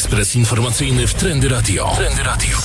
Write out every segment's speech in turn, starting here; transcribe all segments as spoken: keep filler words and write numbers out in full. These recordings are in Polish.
Ekspres informacyjny w Trendy Radio. Trendy Radio.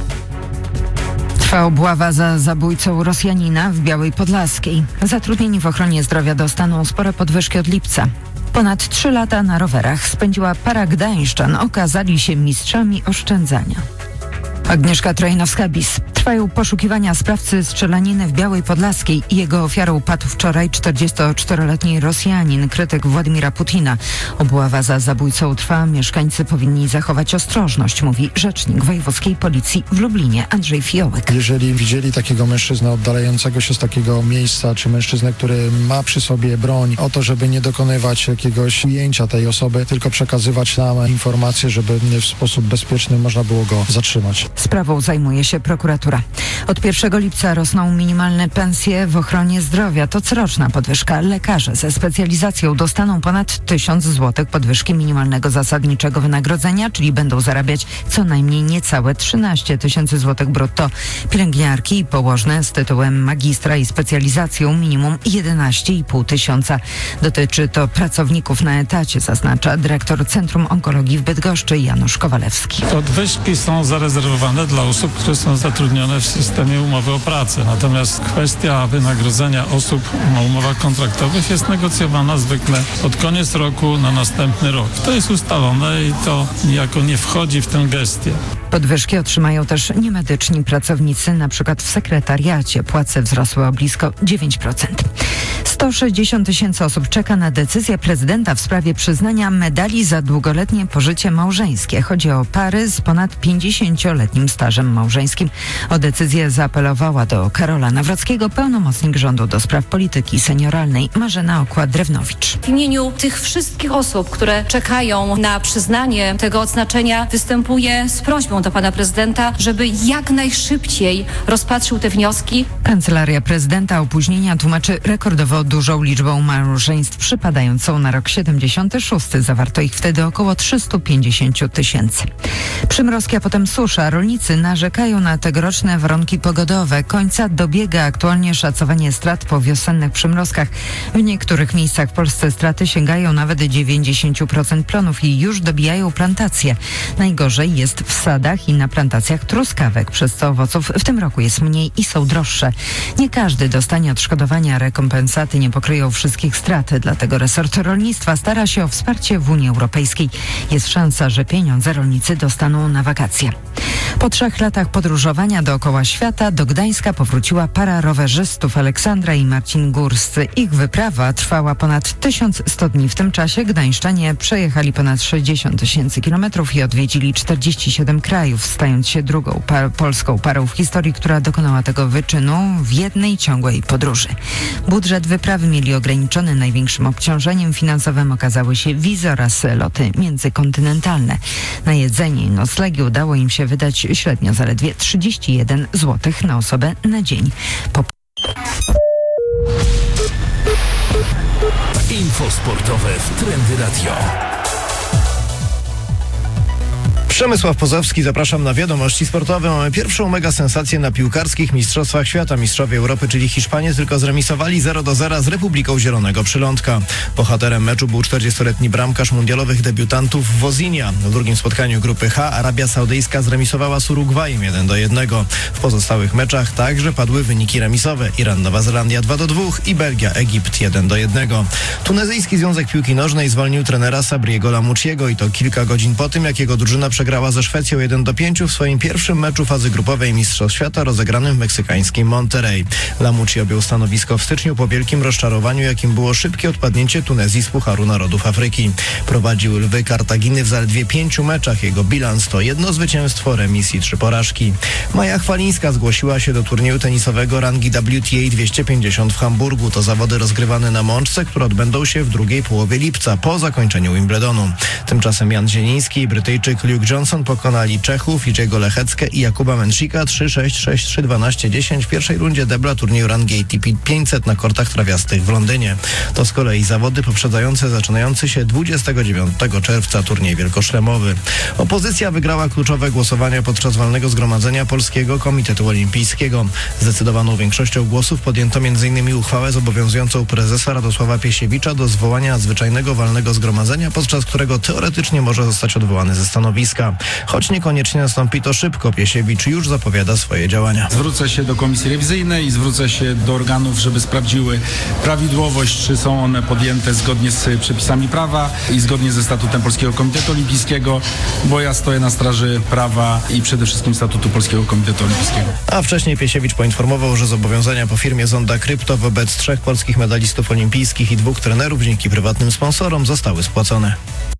Trwa obława za zabójcą Rosjanina w Białej Podlaskiej. Zatrudnieni w ochronie zdrowia dostaną spore podwyżki od lipca. Ponad trzy lata na rowerach spędziła para gdańszczan. Okazali się mistrzami oszczędzania. Agnieszka Trojanowska-Bis. Trwają poszukiwania sprawcy strzelaniny w Białej Podlaskiej. Jego ofiarą padł wczoraj czterdziestoczteroletni Rosjanin, krytyk Władimira Putina. Obława za zabójcą trwa. Mieszkańcy powinni zachować ostrożność, mówi rzecznik wojewódzkiej policji w Lublinie Andrzej Fiołek. Jeżeli widzieli takiego mężczyznę oddalającego się z takiego miejsca, czy mężczyznę, który ma przy sobie broń, o to, żeby nie dokonywać jakiegoś ujęcia tej osoby, tylko przekazywać nam informacje, żeby w sposób bezpieczny można było go zatrzymać. Sprawą zajmuje się prokuratura. Od pierwszego lipca rosną minimalne pensje w ochronie zdrowia. To coroczna podwyżka. Lekarze ze specjalizacją dostaną ponad tysiąc złotych podwyżki minimalnego zasadniczego wynagrodzenia, czyli będą zarabiać co najmniej niecałe trzynaście tysięcy złotych brutto. Pielęgniarki i położne z tytułem magistra i specjalizacją minimum jedenaście i pół tysiąca. Dotyczy to pracowników na etacie, zaznacza dyrektor Centrum Onkologii w Bydgoszczy Janusz Kowalewski. Podwyżki są zarezerwowane dla osób, które są zatrudnione w systemie umowy o pracę. Natomiast kwestia wynagrodzenia osób na umowach kontraktowych jest negocjowana zwykle pod koniec roku na następny rok. To jest ustalone i to niejako nie wchodzi w tę gestię. Podwyżki otrzymają też niemedyczni pracownicy, na przykład w sekretariacie. Płace wzrosły o blisko dziewięć procent. sto sześćdziesiąt tysięcy osób czeka na decyzję prezydenta w sprawie przyznania medali za długoletnie pożycie małżeńskie. Chodzi o pary z ponad pięćdziesięcioletnim stażem małżeńskim. O decyzję zaapelowała do Karola Nawrockiego pełnomocnik rządu do spraw polityki senioralnej Marzena Okła-Drewnowicz. W imieniu tych wszystkich osób, które czekają na przyznanie tego odznaczenia, występuję z prośbą do pana prezydenta, żeby jak najszybciej rozpatrzył te wnioski. Kancelaria prezydenta opóźnienia tłumaczy rekordowo dużą liczbą małżeństw przypadającą na rok siedemdziesiąty szósty. Zawarto ich wtedy około trzysta pięćdziesiąt tysięcy. Przymrozki, a potem susza. Rolnicy narzekają na tegoroczne warunki pogodowe. Końca dobiega aktualnie szacowanie strat po wiosennych przymrozkach. W niektórych miejscach w Polsce straty sięgają nawet dziewięćdziesiąt procent plonów i już dobijają plantacje. Najgorzej jest w sadach i na plantacjach truskawek, przez co owoców w tym roku jest mniej i są droższe. Nie każdy dostanie odszkodowania, rekompensaty nie pokryją wszystkich strat, dlatego resort rolnictwa stara się o wsparcie w Unii Europejskiej. Jest szansa, że pieniądze rolnicy dostaną na wakacje. Po trzech latach podróżowania dookoła świata do Gdańska powróciła para rowerzystów Aleksandra i Marcin Górscy. Ich wyprawa trwała ponad tysiąc sto dni. W tym czasie gdańszczanie przejechali ponad sześćdziesiąt tysięcy kilometrów i odwiedzili czterdzieści siedem krajów, stając się drugą par- polską parą w historii, która dokonała tego wyczynu w jednej ciągłej podróży. Budżet wyprawy mieli ograniczony. Największym obciążeniem finansowym okazały się wizy oraz loty międzykontynentalne. Na jedzenie i noclegi udało im się wydać średnio zaledwie trzydzieści jeden złotych na osobę na dzień. Po... Info sportowe w Trendy Radio. Przemysław Pozowski, zapraszam na wiadomości sportowe. Mamy pierwszą mega sensację na piłkarskich Mistrzostwach Świata. Mistrzowie Europy, czyli Hiszpanie, tylko zremisowali zero do zera z Republiką Zielonego Przylądka. Bohaterem meczu był czterdziestoletni bramkarz mundialowych debiutantów Wozinia. W drugim spotkaniu grupy H Arabia Saudyjska zremisowała z Urugwajem jeden do jednego. W pozostałych meczach także padły wyniki remisowe. Iran, Nowa Zelandia dwa do dwóch i Belgia, Egipt jeden do jednego. Tunezyjski Związek Piłki Nożnej zwolnił trenera Sabriego Lamouchiego i to kilka godzin po tym, jak jego drużyna przegrała ze Szwecją jeden do pięciu w swoim pierwszym meczu fazy grupowej Mistrzostw Świata rozegranym w meksykańskim Monterrey. Lamouchi objął stanowisko w styczniu po wielkim rozczarowaniu, jakim było szybkie odpadnięcie Tunezji z Pucharu Narodów Afryki. Prowadził Lwy Kartaginy w zaledwie pięciu meczach. Jego bilans to jedno zwycięstwo, remis i trzy porażki. Maja Chwalińska zgłosiła się do turnieju tenisowego rangi W T A dwieście pięćdziesiąt w Hamburgu. To zawody rozgrywane na Mączce, które odbędą się w drugiej połowie lipca po zakończeniu Wimbledonu. Tymczasem Jan Zieliński i Brytyjczyk Luke Johnson Johnson pokonali Czechów Jiřího Lecheckę i Jakuba Męsika trzy sześć, sześć trzy, dwanaście dziesięć w pierwszej rundzie debla turnieju rangi A T P pięćset na kortach trawiastych w Londynie. To z kolei zawody poprzedzające zaczynający się dwudziestego dziewiątego czerwca turniej wielkoszlemowy. Opozycja wygrała kluczowe głosowania podczas walnego zgromadzenia Polskiego Komitetu Olimpijskiego. Zdecydowaną większością głosów podjęto między innymi uchwałę zobowiązującą prezesa Radosława Piesiewicza do zwołania zwyczajnego walnego zgromadzenia, podczas którego teoretycznie może zostać odwołany ze stanowiska. Choć niekoniecznie nastąpi to szybko, Piesiewicz już zapowiada swoje działania. Zwrócę się do komisji rewizyjnej i zwrócę się do organów, żeby sprawdziły prawidłowość, czy są one podjęte zgodnie z przepisami prawa i zgodnie ze statutem Polskiego Komitetu Olimpijskiego, bo ja stoję na straży prawa i przede wszystkim statutu Polskiego Komitetu Olimpijskiego. A wcześniej Piesiewicz poinformował, że zobowiązania po firmie Zonda Krypto wobec trzech polskich medalistów olimpijskich i dwóch trenerów dzięki prywatnym sponsorom zostały spłacone.